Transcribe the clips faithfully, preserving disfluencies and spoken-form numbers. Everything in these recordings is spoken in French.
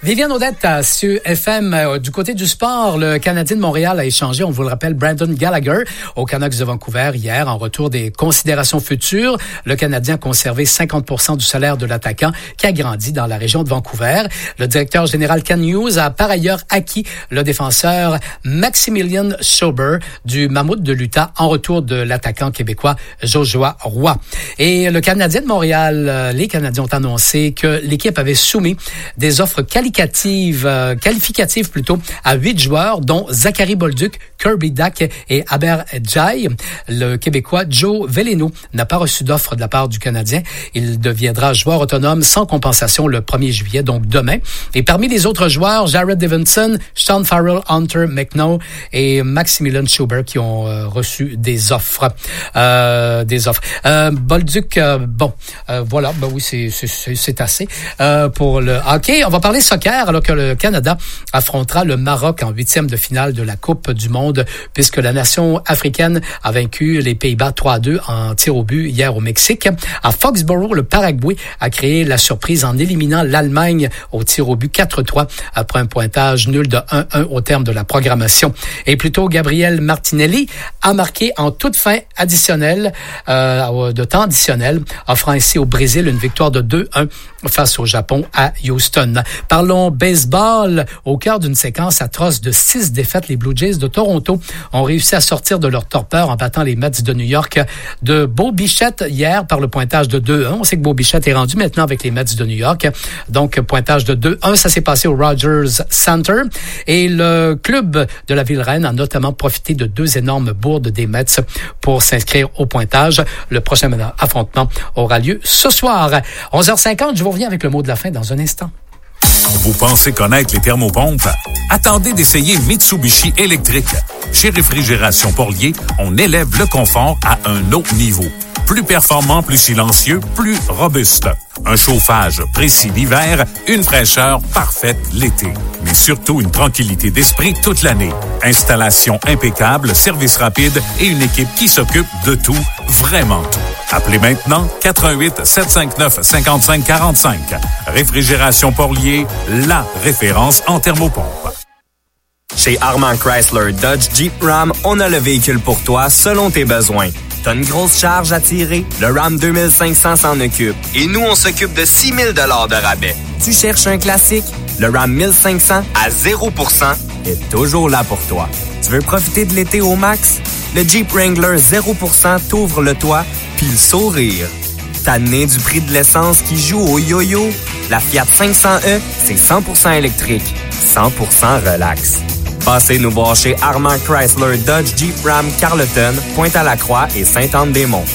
Viviane Audette sur F M. Du côté du sport, le Canadien de Montréal a échangé, on vous le rappelle, Brandon Gallagher au Canucks de Vancouver hier en retour des considérations futures. Le Canadien a conservé cinquante pour cent du salaire de l'attaquant qui a grandi dans la région de Vancouver. Le directeur général Ken Hughes a par ailleurs acquis le défenseur Maximilian Schober du Mammouth de l'Utah en retour de l'attaquant québécois Joshua Roy. Et le Canadien de Montréal, les Canadiens ont annoncé que l'équipe avait soumis des offres qualificatives, euh, qualificatives plutôt, à huit joueurs, dont Zachary Bolduc, Kirby Dack et Aber Jai. Le Québécois Joe Veleno n'a pas reçu d'offre de la part du Canadien. Il deviendra joueur autonome sans compensation le premier juillet, donc demain. Et parmi les autres joueurs, Jared Davidson, Sean Farrell, Hunter McNeil et Maximilian Schubert qui ont euh, reçu des offres. Euh, des offres. Euh, Bolduc, euh, bon, euh, voilà, ben oui, c'est, c'est, c'est assez euh, pour le hockey. On va parler soccer alors que le Canada affrontera le Maroc en huitième de finale de la Coupe du Monde puisque la nation africaine a vaincu les Pays-Bas trois à deux en tir au but hier au Mexique. À Foxborough, le Paraguay a créé la surprise en éliminant l'Allemagne au tir au but quatre trois après un pointage nul de un un au terme de la programmation. Et plutôt, Gabriel Martinelli a marqué en toute fin additionnelle, euh, de temps additionnel, offrant ainsi au Brésil une victoire de deux un face au Japon à Houston. Parlons baseball. Au cœur d'une séquence atroce de six défaites, les Blue Jays de Toronto ont réussi à sortir de leur torpeur en battant les Mets de New York de Bo Bichette hier par le pointage de deux un. On sait que Bo Bichette est rendu maintenant avec les Mets de New York. Donc, pointage de deux un. Ça s'est passé au Rogers Center. Et le club de la Ville-Reine a notamment profité de deux énormes bourdes des Mets pour s'inscrire au pointage. Le prochain affrontement aura lieu ce soir. onze heures cinquante, je vous reviens avec le mot de la fin dans un instant. Vous pensez connaître les thermopompes? Attendez d'essayer Mitsubishi électrique. Chez Réfrigération Porlier, on élève le confort à un autre niveau. Plus performant, plus silencieux, plus robuste. Un chauffage précis l'hiver, une fraîcheur parfaite l'été. Mais surtout une tranquillité d'esprit toute l'année. Installation impeccable, service rapide et une équipe qui s'occupe de tout, vraiment tout. Appelez maintenant quatre un huit, sept cinq neuf, cinq cinq quatre cinq. Réfrigération Porlier, la référence en thermopompe. Chez Armand Chrysler Dodge Jeep Ram, on a le véhicule pour toi selon tes besoins. T'as une grosse charge à tirer? Le Ram deux mille cinq cents s'en occupe. Et nous, on s'occupe de six mille dollars de rabais. Tu cherches un classique? Le Ram mille cinq cents à zéro pour cent est toujours là pour toi. Tu veux profiter de l'été au max? Le Jeep Wrangler zéro pour cent t'ouvre le toit puis le sourire. Tanné du prix de l'essence qui joue au yo-yo? La Fiat cinq cents E, c'est cent pour cent électrique, cent pour cent relax. Passez nous voir chez Armand Chrysler Dodge Jeep Ram Carleton, Pointe-à-la-Croix et Sainte-Anne-des-Monts.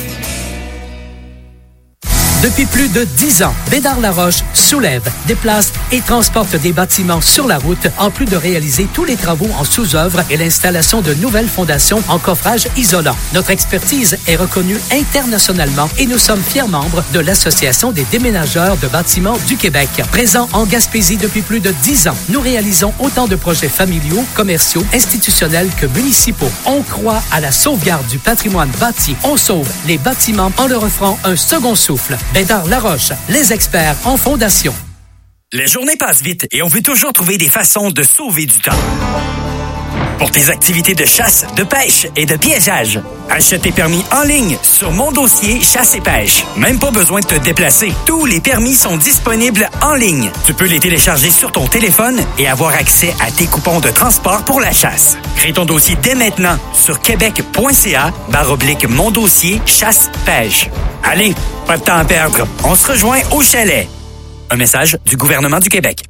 Depuis plus de dix ans, Bédard-Laroche soulève, déplace et transporte des bâtiments sur la route, en plus de réaliser tous les travaux en sous-œuvre et l'installation de nouvelles fondations en coffrage isolant. Notre expertise est reconnue internationalement et nous sommes fiers membres de l'Association des déménageurs de bâtiments du Québec. Présent en Gaspésie depuis plus de dix ans, nous réalisons autant de projets familiaux, commerciaux, institutionnels que municipaux. On croit à la sauvegarde du patrimoine bâti. On sauve les bâtiments en leur offrant un second souffle. Bédard-Laroche, les experts en fondation. Les journées passent vite et on veut toujours trouver des façons de sauver du temps. Pour tes activités de chasse, de pêche et de piégeage, achète tes permis en ligne sur Mon Dossier Chasse et Pêche. Même pas besoin de te déplacer. Tous les permis sont disponibles en ligne. Tu peux les télécharger sur ton téléphone et avoir accès à tes coupons de transport pour la chasse. Crée ton dossier dès maintenant sur québec.ca barre oblique Mon Dossier Chasse Pêche. Allez, pas de temps à perdre. On se rejoint au chalet. Un message du gouvernement du Québec.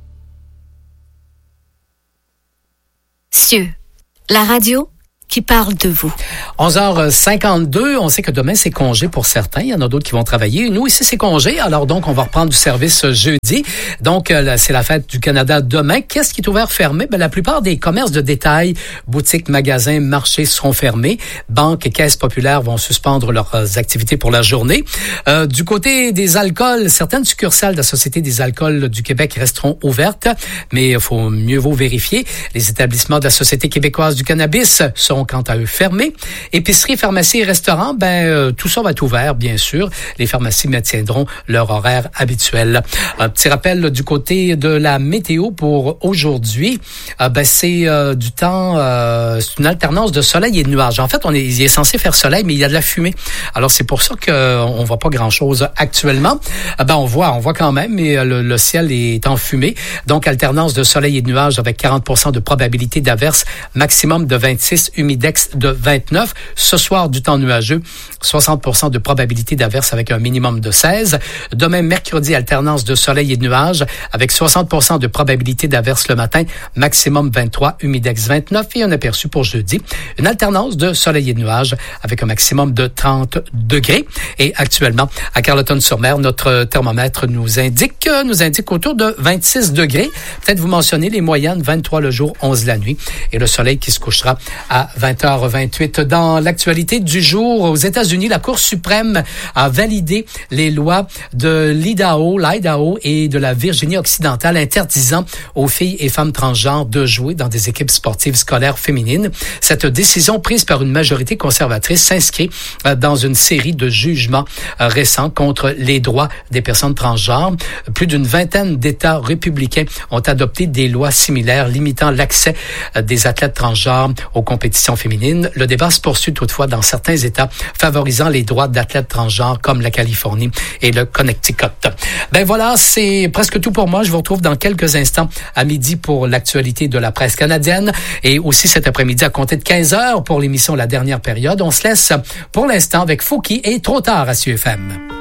Cieux, la radio qui parle de vous. onze heures cinquante-deux, on sait que demain, c'est congé pour certains. Il y en a d'autres qui vont travailler. Nous, ici, c'est congé. Alors, donc, on va reprendre du service jeudi. Donc, euh, c'est la fête du Canada demain. Qu'est-ce qui est ouvert fermé? Ben, la plupart des commerces de détail, boutiques, magasins, marchés seront fermés. Banques et caisses populaires vont suspendre leurs activités pour la journée. Euh, du côté des alcools, certaines succursales de la Société des alcools du Québec resteront ouvertes, mais il faut mieux vaut vérifier. Les établissements de la Société québécoise du cannabis seront seront quant à eux fermés. Épiceries, pharmacies et restaurants, ben euh, tout ça va être ouvert, bien sûr. Les pharmacies maintiendront leur horaire habituel. Un petit rappel là, du côté de la météo pour aujourd'hui. Euh, ben c'est euh, du temps, euh, c'est une alternance de soleil et de nuages. En fait, on est, il est censé faire soleil, mais il y a de la fumée. Alors c'est pour ça qu'on euh, voit pas grand-chose actuellement. Euh, ben on voit, on voit quand même, mais le, le ciel est enfumé. Donc alternance de soleil et de nuages avec quarante pour cent de probabilité d'averse, maximum de vingt-six, humidex de vingt-neuf. Ce soir, du temps nuageux, soixante pour cent de probabilité d'averse avec un minimum de seize. Demain, mercredi, alternance de soleil et de nuages avec soixante pour cent de probabilité d'averse le matin, maximum vingt-trois, humidex vingt-neuf. Et un aperçu pour jeudi, une alternance de soleil et de nuages avec un maximum de trente degrés. Et actuellement, à Carleton-sur-Mer, notre thermomètre nous indique, nous indique autour de vingt-six degrés. Peut-être vous mentionnez les moyennes, vingt-trois le jour, onze la nuit. Et le soleil qui se couchera à vingt heures vingt-huit. Dans l'actualité du jour, aux États-Unis, la Cour suprême a validé les lois de l'Idaho, l'Idaho et de la Virginie-Occidentale interdisant aux filles et femmes transgenres de jouer dans des équipes sportives scolaires féminines. Cette décision prise par une majorité conservatrice s'inscrit dans une série de jugements récents contre les droits des personnes transgenres. Plus d'une vingtaine d'États républicains ont adopté des lois similaires limitant l'accès des athlètes transgenres aux compétitions féminines. Le débat se poursuit toutefois dans certains États favorisant les droits d'athlètes transgenres comme la Californie et le Connecticut. Ben voilà, c'est presque tout pour moi. Je vous retrouve dans quelques instants à midi pour l'actualité de la presse canadienne et aussi cet après-midi à compter de quinze heures pour l'émission La Dernière Période. On se laisse pour l'instant avec Fouki et Trop tard à C U F M.